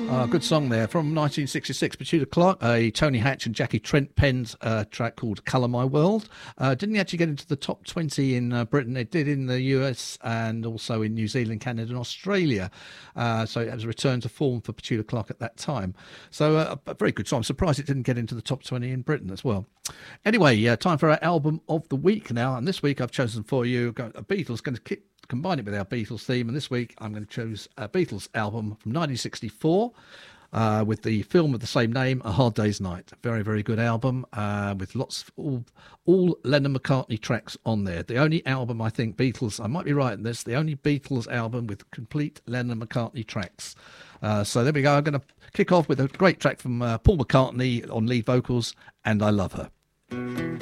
Good song there from 1966, Petula Clark, a Tony Hatch and Jackie Trent penned track called Colour My World. Didn't actually get into the top 20 in Britain. It did in the US and also in New Zealand, Canada and Australia. So it was a return to form for Petula Clark at that time. So a very good song. I'm surprised it didn't get into the top 20 in Britain as well. Anyway, time for our album of the week now. And this week I've chosen for you a Beatles, going to combine it with our Beatles theme. And this week I'm going to choose a Beatles album from 1964 with the film of the same name, A Hard Day's Night. Very, very good album with all Lennon McCartney tracks on there. The only album, I think, Beatles, I might be right in this, the only Beatles album with complete Lennon McCartney tracks. So there we go. I'm going to kick off with a great track from Paul McCartney on lead vocals, And I Love Her.